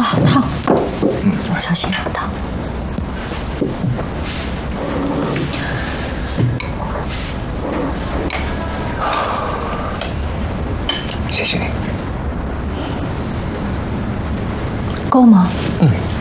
好烫。小心好烫。 谢谢你。 够吗？ 嗯。